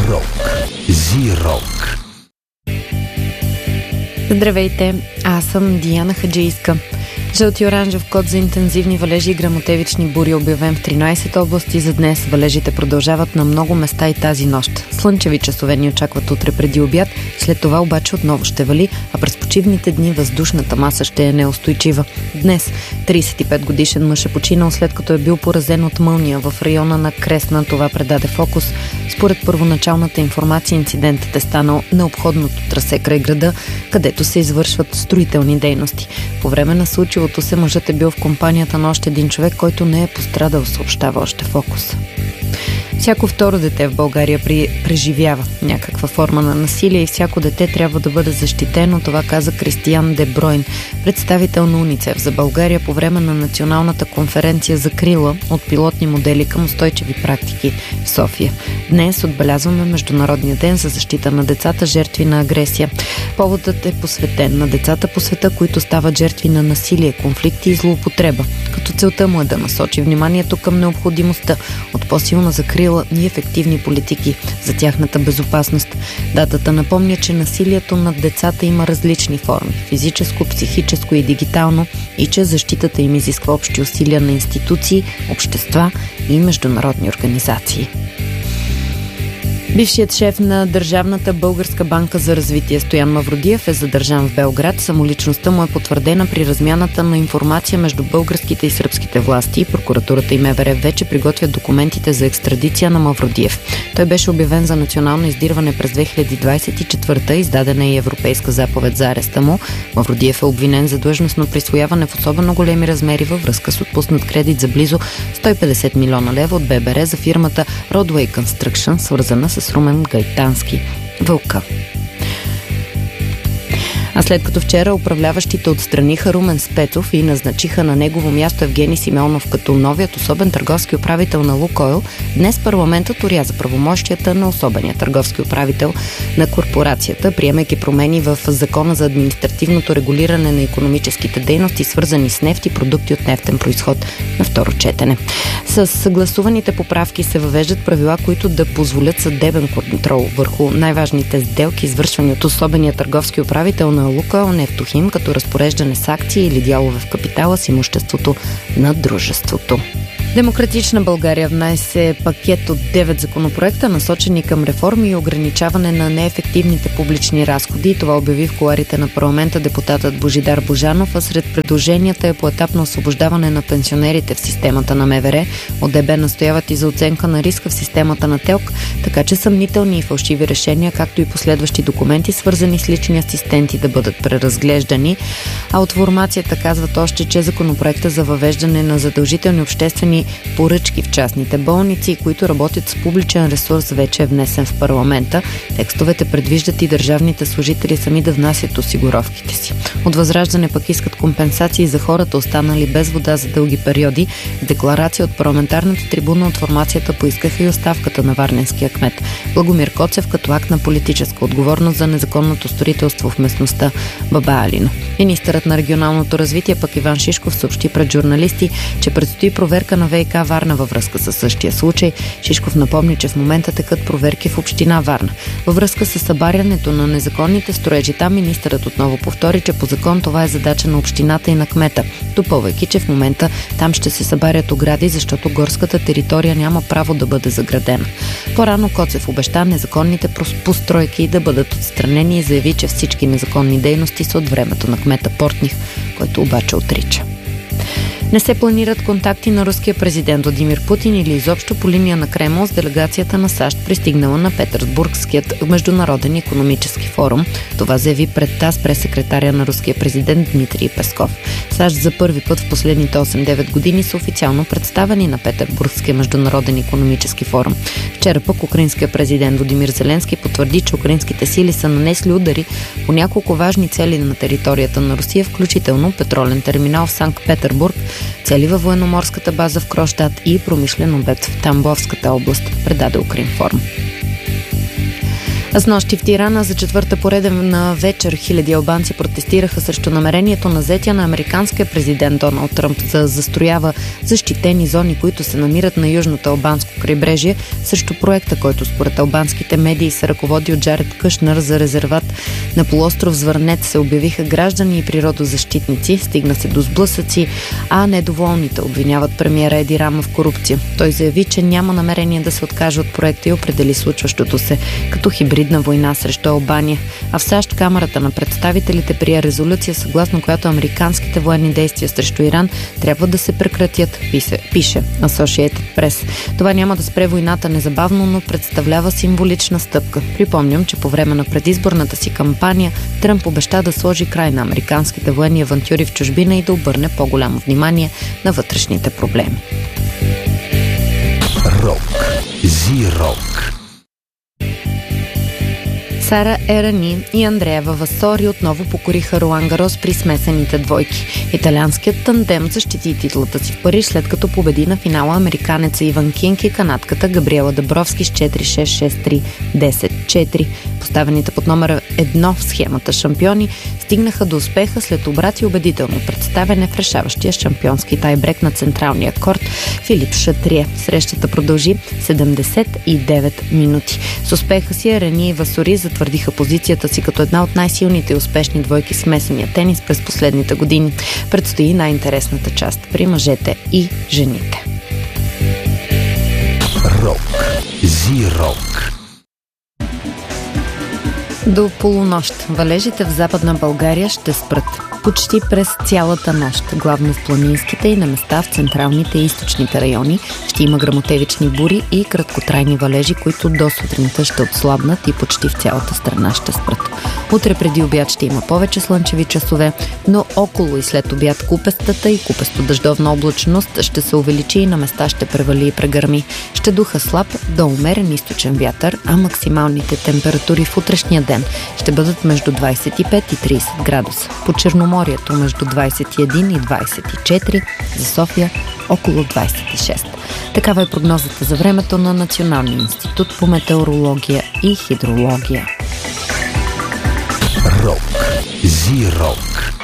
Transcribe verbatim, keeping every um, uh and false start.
Зирок. Зирок. Здравейте, аз съм Диана Хаджийска. Жълти оранжев код за интензивни валежи и гръмотевични бури обявен в тринайсет области за днес. Валежите продължават на много места и тази нощ. Слънчеви часове ни очакват утре преди обяд, след това обаче отново ще вали, а през почивните дни въздушната маса ще е неустойчива. Днес трийсет и пет годишен мъж е починал, след като е бил поразен от мълния в района на Кресна. Това предаде Фокус. Според първоначалната информация, инцидентът е станал на обходното трасе край града, където се извършват строителни дейности. По време на случилото се мъжът е бил в компанията на още един човек, който не е пострадал, съобщава още Фокус. Всяко второ дете в България при... преживява някаква форма на насилие и всяко дете трябва да бъде защитено, това каза Кристиан Дебройн, представител на УНИЦЕФ за България по време на националната конференция Закрила от пилотни модели към устойчиви практики в София. Днес отбелязваме Международния ден за защита на децата, жертви на агресия. Поводът е посветен на децата по света, които стават жертви на насилие, конфликти и злоупотреба, като целта му е да насочи вниманието към необходимостта от по-силна закрила и ефективни политики за тяхната безопасност. Датата напомня, че насилието над децата има различни форми – физическо, психическо и дигитално, и че защитата им изисква общи усилия на институции, общества и международни организации. Бившият шеф на Държавната българска банка за развитие Стоян Мавродиев е задържан в Белград. Самоличността му е потвърдена при размяната на информация между българските и сръбските власти. Прокуратурата и МВР вече приготвят документите за екстрадиция на Мавродиев. Той беше обявен за национално издирване през две хиляди двайсет и четвърта. Издадена е и европейска заповед за ареста му. Мавродиев е обвинен за длъжностно присвояване в особено големи размери във връзка с отпуснат кредит за близо сто и петдесет милиона лева от ББР за фирмата Roadway Construction, свързана с Румен Гайтански. Вълка. А след като вчера управляващите отстраниха Румен Спецов и назначиха на негово място Евгений Симеонов като новият особен търговски управител на Лукойл, днес парламентът оряза правомощията на особения търговски управител на корпорацията, приемайки промени в Закона за административното регулиране на икономическите дейности, свързани с нефт и продукти от нефтен произход на второ четене. С съгласуваните поправки се въвеждат правила, които да позволят съдебен контрол върху най-важните сделки, извършвани от особения търговски управител на Лукойл Нефтохим, като разпореждане с акции или дялове в капитала с имуществото на дружеството. Демократична България внесе пакет от девет законопроекта, насочени към реформи и ограничаване на неефективните публични разходи. Това обяви в кулоарите на парламента депутатът Божидар Божанов, а сред предложенията е поетапно освобождаване на пенсионерите в системата на МВР. От ДБ настояват и за оценка на риска в системата на ТЕЛК, така че съмнителни и фалшиви решения, както и последващи документи, свързани с лични асистенти, да бъдат преразглеждани. А от формацията казват още, че законопроекта за въвеждане на задължителни обществени поръчки в частните болници, които работят с публичен ресурс, вече е внесен в парламента. Текстовете предвиждат и държавните служители сами да внасят осигуровките си. От Възраждане пък искат компенсации за хората, останали без вода за дълги периоди. В декларация от парламентарната трибуна от формацията поискаха и оставката на варненския кмет Благомир Коцев като акт на политическа отговорност за незаконното строителство в местността Баба Алина. Министърът на регионалното развитие пък Иван Шишков съобщи пред журналисти, че предстои проверка на ВиК Варна във връзка с същия случай. Шишков напомни, че в момента текат проверки в община Варна. Във връзка с събарянето на незаконните строежи там, министърът отново повтори, че по закон това е задача на общината и на кмета, допълвайки, че в момента там ще се събарят огради, защото горската територия няма право да бъде заградена. По-рано Коцев обеща незаконните постройки да бъдат отстранени и заяви, че всички незаконни дейности са от времето на кмета Портних, който обаче отрича. Не се планират контакти на руския президент Владимир Путин или изобщо по линия на Кремъл с делегацията на САЩ, пристигнала на Петербургският международен икономически форум. Това заяви пред ТАСС прес-секретаря на руския президент Дмитрий Песков. САЩ за първи път в последните осем-девет години са официално представени на Петербургския международен икономически форум. Вчера пък украинския президент Владимир Зеленски потвърди, че украинските сили са нанесли удари по няколко важни цели на територията на Русия, включително петролен терминал в Санкт-Петербург, цели във военноморската база в Кронштадт и промишлен обект в Тамбовската област, предаде Укринформ. С нощи в Тирана за четвърта поредна вечер хиляди албанци протестираха срещу намерението на зетия на американския президент Доналд Тръмп да застроява защитени зони, които се намират на южното албанско крайбрежие, срещу проекта, който според албанските медии се ръководи от Джаред Кушнер за резерват на полуостров Звърнет. Се обявиха граждани и природозащитници, стигна се до сблъсъци, а недоволните обвиняват премиера Еди Рама в корупция. Той заяви, че няма намерение да се откаже от проекта и определи случващото се като хибридна война срещу Албания. А в САЩ Камарата на представителите прие резолюция, съгласно която американските военни действия срещу Иран трябва да се прекратят, пише, пише Associated Press. Това няма да спре войната незабавно, но представлява символична стъпка. Припомням, че по време на предизборната си кампания Тръмп обеща да сложи край на американските военни авантюри в чужбина и да обърне по-голямо внимание на вътрешните проблеми. Рок. Зи-рок. Сара Ерани и Андреа Вавасори отново покориха Ролан Гарос при смесените двойки. Италианският тандем защити титлата си в Париж, след като победи на финала американеца Иван Кинг и канадката Габриела Дъбровски с четири шест шест три десет четири. Поставените под номер едно в схемата шампиони стигнаха до успеха след обрат и убедително представяне в решаващия шампионски тайбрек на централния корт Филип Шатрие. Срещата продължи седемдесет и девет минути. С успеха си Ерани и Васори затвърдиха позицията си като една от най-силните и успешни двойки в смесения тенис през последните години. Предстои най-интересната част при мъжете и жените. Рок. Зи-рок. До полунощ валежите в Западна България ще спрат почти през цялата нощ. Главно в планинските и на места в централните и източните райони ще има гръмотевични бури и краткотрайни валежи, които до сутринта ще отслабнат и почти в цялата страна ще спрат. Утре преди обяд ще има повече слънчеви часове, но около и след обяд купестата и купесто-дъждовна облачност ще се увеличи и на места ще превали и прегърми. Ще духа слаб до умерен източен вятър, а максималните температури в утрешния ден ще бъдат между двадесет и пет и тридесет градуса. По Черноморието между двадесет и един и двадесет и четири, за София около двадесет и шест. Такава е прогнозата за времето на Националния институт по метеорология и хидрология. Рок. Зи-рок.